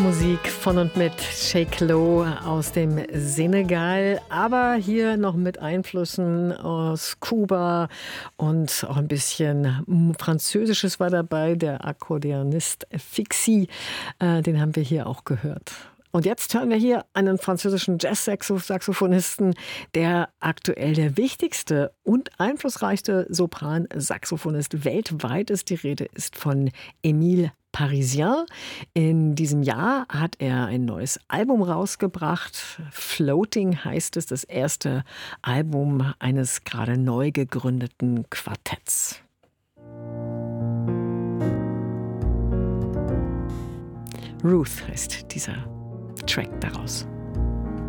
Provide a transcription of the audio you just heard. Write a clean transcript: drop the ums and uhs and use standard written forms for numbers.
Musik von und mit Sheik Lo aus dem Senegal, aber hier noch mit Einflüssen aus Kuba und auch ein bisschen Französisches war dabei. Der Akkordeonist Fixi, den haben wir hier auch gehört. Und jetzt hören wir hier einen französischen Jazz-Saxophonisten, der aktuell der wichtigste und einflussreichste Sopran-Saxophonist weltweit ist. Die Rede ist von Émile Parisien. In diesem Jahr hat er ein neues Album rausgebracht. Floating heißt es, das erste Album eines gerade neu gegründeten Quartetts. Ruth heißt dieser Track daraus.